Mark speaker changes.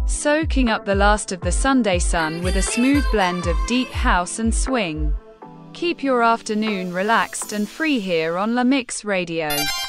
Speaker 1: soaking up the last of the Sunday sun with a smooth blend of deep house and swing. Keep your afternoon relaxed and free here on La Mix Radio.